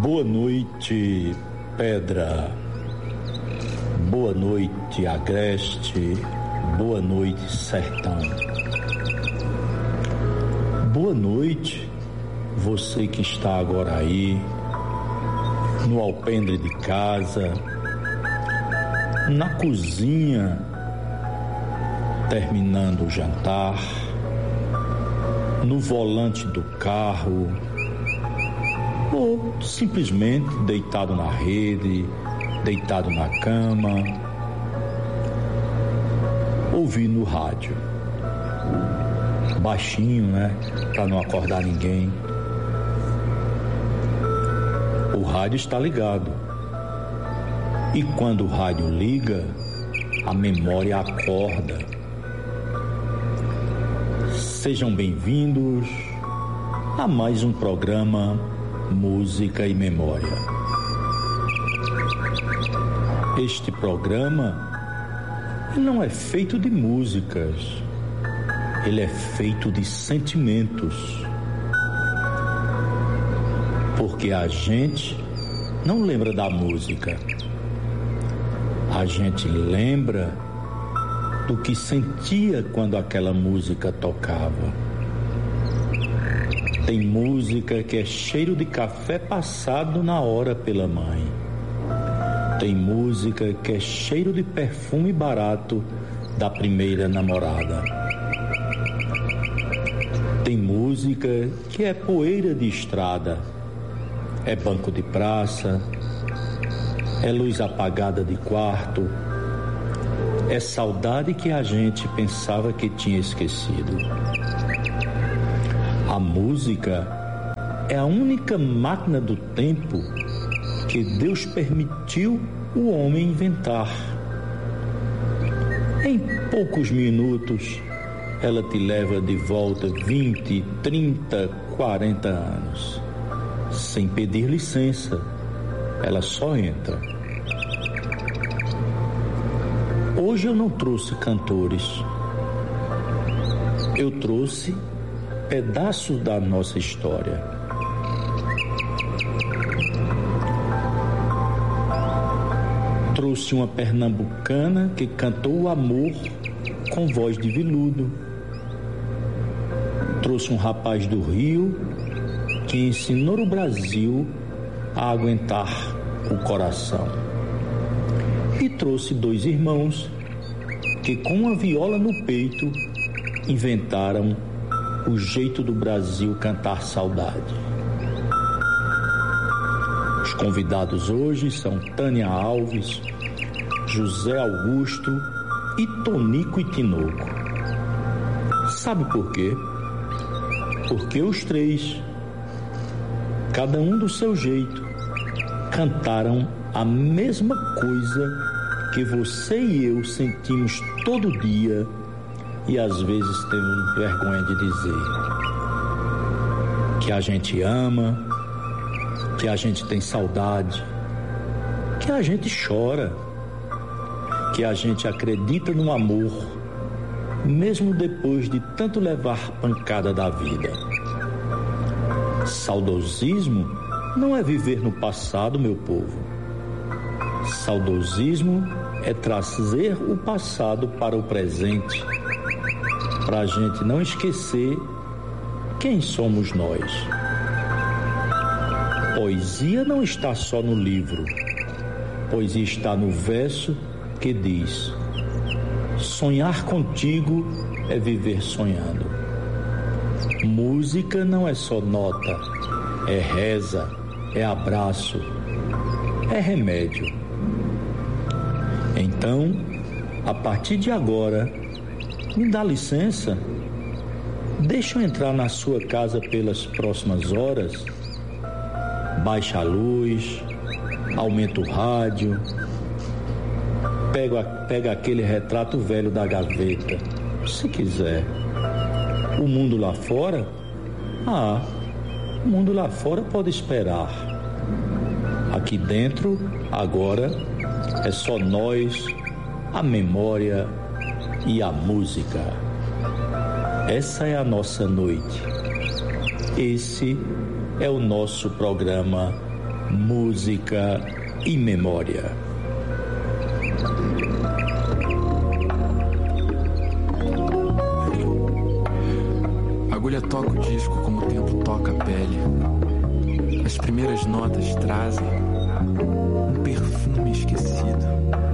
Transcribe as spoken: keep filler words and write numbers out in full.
Boa noite, Pedra. Boa noite, Agreste. Boa noite, Sertão. Boa noite, você que está agora aí, no alpendre de casa, na cozinha, terminando o jantar, no volante do carro, ou simplesmente deitado na rede, deitado na cama, ouvindo o rádio. Baixinho, né? Para não acordar ninguém. O rádio está ligado. E quando o rádio liga, a memória acorda. Sejam bem-vindos a mais um programa Música e Memória. Este programa não é feito de músicas, ele é feito de sentimentos. Porque a gente não lembra da música, a gente lembra do que sentia quando aquela música tocava. Tem música que é cheiro de café passado na hora pela mãe. Tem música que é cheiro de perfume barato da primeira namorada. Tem música que é poeira de estrada, é banco de praça, é luz apagada de quarto, é saudade que a gente pensava que tinha esquecido. A música é a única máquina do tempo que Deus permitiu o homem inventar. Em poucos minutos, ela te leva de volta vinte, trinta, quarenta anos. Sem pedir licença, ela só entra. Hoje eu não trouxe cantores. Eu trouxe pedaços da nossa história. Trouxe uma pernambucana que cantou o amor com voz de veludo. Trouxe um rapaz do Rio que ensinou o Brasil a aguentar o coração. E trouxe dois irmãos que, com uma viola no peito, inventaram o jeito do Brasil cantar saudade. Os convidados hoje são Tânia Alves, José Augusto e Tonico e Tinoco. Sabe por quê? Porque os três, cada um do seu jeito, cantaram a mesma coisa que você e eu sentimos todo dia e às vezes temos vergonha de dizer. Que a gente ama, que a gente tem saudade, que a gente chora, que a gente acredita no amor, mesmo depois de tanto levar pancada da vida. Saudosismo não é viver no passado, meu povo. Saudosismo é trazer o passado para o presente, para a gente não esquecer quem somos nós. Poesia não está só no livro. Poesia está no verso que diz: sonhar contigo é viver sonhando. Música não é só nota, é reza, é abraço, é remédio. Então, a partir de agora, me dá licença? Deixa eu entrar na sua casa pelas próximas horas? Baixa a luz, aumenta o rádio, pega, pega aquele retrato velho da gaveta, se quiser. O mundo lá fora? Ah, o mundo lá fora pode esperar. Aqui dentro, agora, é só nós, a memória e a música. Essa é a nossa noite. Esse é o nosso programa música e memória. A agulha toca o disco como o tempo toca a pele. As primeiras notas trazem um perfume esquecido.